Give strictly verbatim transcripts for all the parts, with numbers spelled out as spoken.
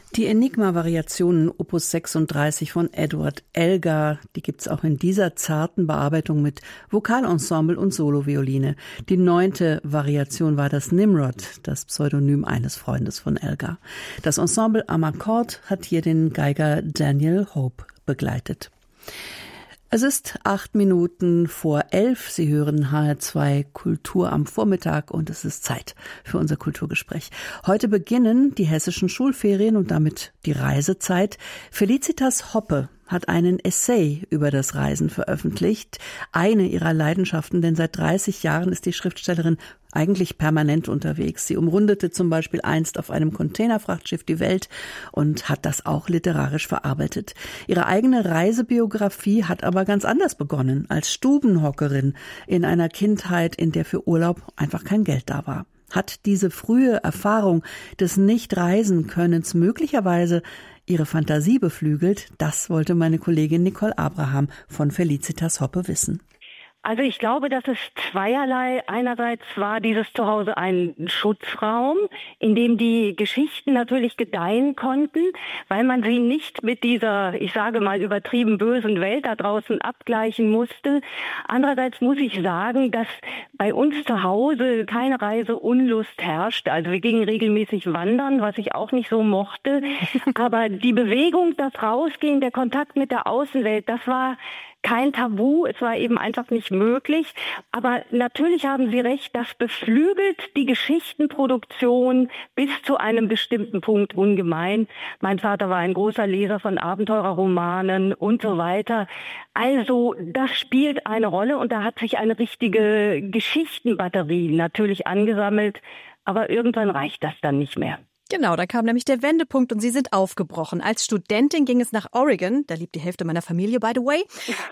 Die Enigma-Variationen Opus sechsunddreißig von Edward Elgar, die gibt's auch in dieser zarten Bearbeitung mit Vokalensemble und Solovioline. Die neunte Variation war das Nimrod, das Pseudonym eines Freundes von Elgar. Das Ensemble Amarcord hat hier den Geiger Daniel Hope begleitet. Es ist acht Minuten vor elf. Sie hören H R zwei Kultur am Vormittag und es ist Zeit für unser Kulturgespräch. Heute beginnen die hessischen Schulferien und damit die Reisezeit. Felicitas Hoppe hat einen Essay über das Reisen veröffentlicht. Eine ihrer Leidenschaften, denn seit dreißig Jahren ist die Schriftstellerin eigentlich permanent unterwegs. Sie umrundete zum Beispiel einst auf einem Containerfrachtschiff die Welt und hat das auch literarisch verarbeitet. Ihre eigene Reisebiografie hat aber ganz anders begonnen, als Stubenhockerin in einer Kindheit, in der für Urlaub einfach kein Geld da war. Hat diese frühe Erfahrung des Nicht-Reisen-Könnens möglicherweise ihre Fantasie beflügelt? Das wollte meine Kollegin Nicole Abraham von Felicitas Hoppe wissen. Also ich glaube, dass es zweierlei. Einerseits war dieses Zuhause ein Schutzraum, in dem die Geschichten natürlich gedeihen konnten, weil man sie nicht mit dieser, ich sage mal, übertrieben bösen Welt da draußen abgleichen musste. Andererseits muss ich sagen, dass bei uns zu Hause keine Reiseunlust herrscht. Also wir gingen regelmäßig wandern, was ich auch nicht so mochte. Aber die Bewegung, das Rausgehen, der Kontakt mit der Außenwelt, das war kein Tabu, es war eben einfach nicht möglich. Aber natürlich haben Sie recht, das beflügelt die Geschichtenproduktion bis zu einem bestimmten Punkt ungemein. Mein Vater war ein großer Leser von Abenteurerromanen und so weiter. Also das spielt eine Rolle und da hat sich eine richtige Geschichtenbatterie natürlich angesammelt. Aber irgendwann reicht das dann nicht mehr. Genau, da kam nämlich der Wendepunkt und Sie sind aufgebrochen. Als Studentin ging es nach Oregon, da lebt die Hälfte meiner Familie, by the way.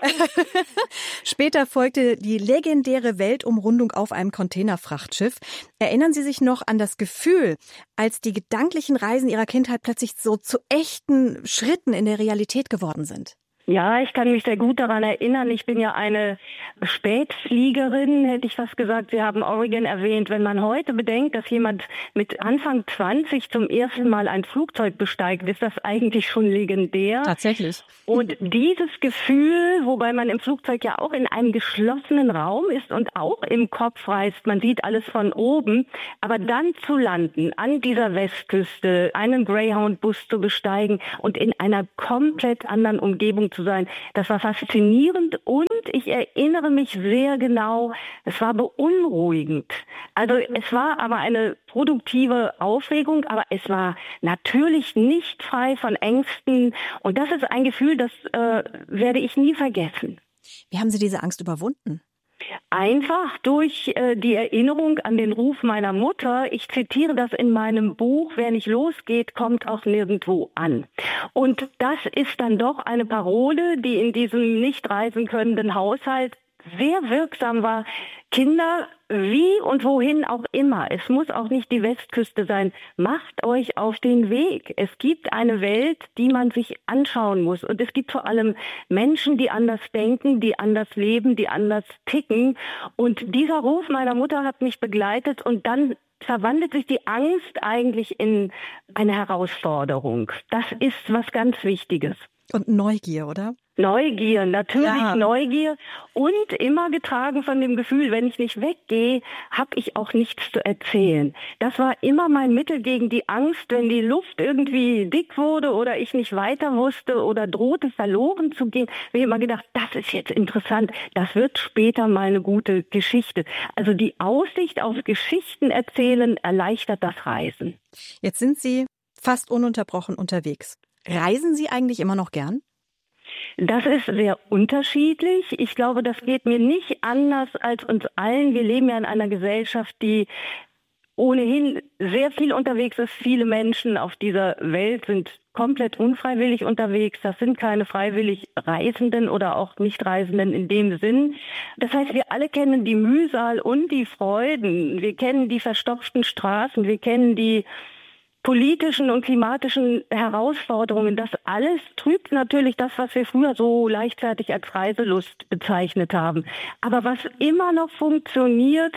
Später folgte die legendäre Weltumrundung auf einem Containerfrachtschiff. Erinnern Sie sich noch an das Gefühl, als die gedanklichen Reisen Ihrer Kindheit plötzlich so zu echten Schritten in der Realität geworden sind? Ja, ich kann mich sehr gut daran erinnern. Ich bin ja eine Spätfliegerin, hätte ich fast gesagt. Sie haben Oregon erwähnt. Wenn man heute bedenkt, dass jemand mit Anfang zwanzig zum ersten Mal ein Flugzeug besteigt, ist das eigentlich schon legendär. Tatsächlich. Und dieses Gefühl, wobei man im Flugzeug ja auch in einem geschlossenen Raum ist und auch im Kopf reist, man sieht alles von oben, aber dann zu landen, an dieser Westküste, einen Greyhound-Bus zu besteigen und in einer komplett anderen Umgebung zu sein. Das war faszinierend und ich erinnere mich sehr genau, es war beunruhigend. Also es war aber eine produktive Aufregung, aber es war natürlich nicht frei von Ängsten und das ist ein Gefühl, das äh, werde ich nie vergessen. Wie haben Sie diese Angst überwunden? Einfach durch äh, die Erinnerung an den Ruf meiner Mutter. Ich zitiere das in meinem Buch, wer nicht losgeht, kommt auch nirgendwo an. Und das ist dann doch eine Parole, die in diesem nicht reisen könnenden Haushalt sehr wirksam war. Kinder, wie und wohin auch immer, es muss auch nicht die Westküste sein, macht euch auf den Weg. Es gibt eine Welt, die man sich anschauen muss. Und es gibt vor allem Menschen, die anders denken, die anders leben, die anders ticken. Und dieser Ruf meiner Mutter hat mich begleitet und dann verwandelt sich die Angst eigentlich in eine Herausforderung. Das ist was ganz Wichtiges. Und Neugier, oder? Neugier, natürlich ja. Neugier und immer getragen von dem Gefühl, wenn ich nicht weggehe, habe ich auch nichts zu erzählen. Das war immer mein Mittel gegen die Angst, wenn die Luft irgendwie dick wurde oder ich nicht weiter wusste oder drohte verloren zu gehen. Habe ich immer gedacht, das ist jetzt interessant, das wird später mal eine gute Geschichte. Also die Aussicht auf Geschichten erzählen erleichtert das Reisen. Jetzt sind Sie fast ununterbrochen unterwegs. Reisen Sie eigentlich immer noch gern? Das ist sehr unterschiedlich. Ich glaube, das geht mir nicht anders als uns allen. Wir leben ja in einer Gesellschaft, die ohnehin sehr viel unterwegs ist. Viele Menschen auf dieser Welt sind komplett unfreiwillig unterwegs. Das sind keine freiwillig Reisenden oder auch Nichtreisenden in dem Sinn. Das heißt, wir alle kennen die Mühsal und die Freuden. Wir kennen die verstopften Straßen. Wir kennen die politischen und klimatischen Herausforderungen, das alles trübt natürlich das, was wir früher so leichtfertig als Reiselust bezeichnet haben. Aber was immer noch funktioniert,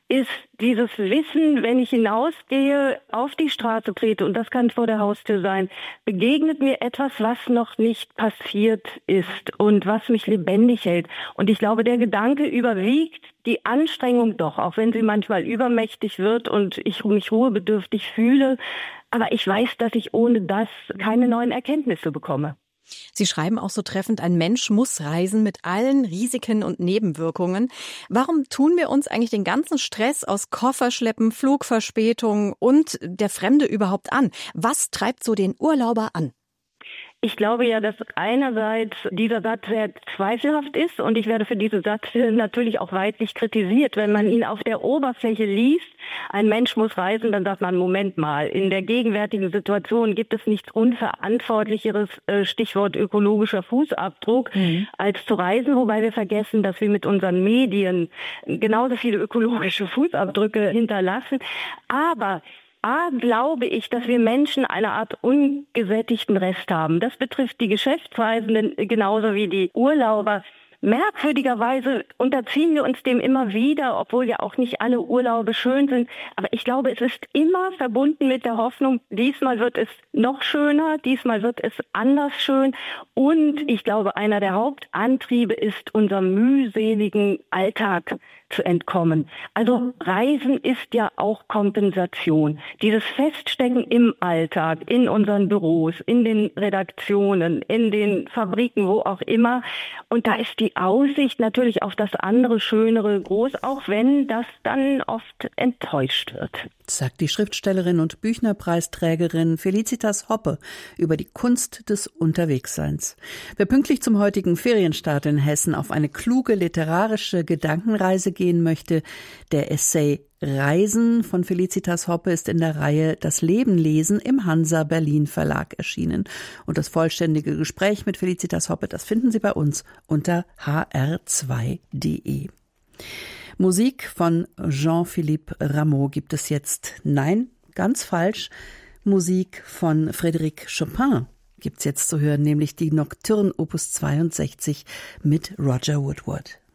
ist dieses Wissen, wenn ich hinausgehe, auf die Straße trete, und das kann vor der Haustür sein, begegnet mir etwas, was noch nicht passiert ist und was mich lebendig hält. Und ich glaube, der Gedanke überwiegt die Anstrengung doch, auch wenn sie manchmal übermächtig wird und ich mich ruhebedürftig fühle. Aber ich weiß, dass ich ohne das keine neuen Erkenntnisse bekomme. Sie schreiben auch so treffend, ein Mensch muss reisen mit allen Risiken und Nebenwirkungen. Warum tun wir uns eigentlich den ganzen Stress aus Kofferschleppen, Flugverspätungen und der Fremde überhaupt an? Was treibt so den Urlauber an? Ich glaube ja, dass einerseits dieser Satz sehr zweifelhaft ist und ich werde für diesen Satz natürlich auch weidlich kritisiert. Wenn man ihn auf der Oberfläche liest, ein Mensch muss reisen, dann sagt man, Moment mal, in der gegenwärtigen Situation gibt es nichts Unverantwortlicheres, Stichwort ökologischer Fußabdruck, mhm. als zu reisen, wobei wir vergessen, dass wir mit unseren Medien genauso viele ökologische Fußabdrücke hinterlassen. Aber A, glaube ich, dass wir Menschen eine Art ungesättigten Rest haben. Das betrifft die Geschäftsreisenden genauso wie die Urlauber. Merkwürdigerweise unterziehen wir uns dem immer wieder, obwohl ja auch nicht alle Urlaube schön sind. Aber ich glaube, es ist immer verbunden mit der Hoffnung, diesmal wird es noch schöner, diesmal wird es anders schön. Und ich glaube, einer der Hauptantriebe ist, unserem mühseligen Alltag zu entkommen. Also Reisen ist ja auch Kompensation. Dieses Feststecken im Alltag, in unseren Büros, in den Redaktionen, in den Fabriken, wo auch immer. Und da ist die Aussicht natürlich auf das andere, Schönere groß, auch wenn das dann oft enttäuscht wird. Sagt die Schriftstellerin und Büchnerpreisträgerin Felicitas Hoppe über die Kunst des Unterwegsseins. Wer pünktlich zum heutigen Ferienstart in Hessen auf eine kluge literarische Gedankenreise gehen möchte, der Essay Reisen von Felicitas Hoppe ist in der Reihe Das Leben lesen im Hansa Berlin Verlag erschienen. Und das vollständige Gespräch mit Felicitas Hoppe, das finden Sie bei uns unter h r zwei punkt d e. Musik von Jean-Philippe Rameau gibt es jetzt. Nein, ganz falsch. Musik von Frédéric Chopin gibt's jetzt zu hören, nämlich die Nocturne Opus zweiundsechzig mit Roger Woodward.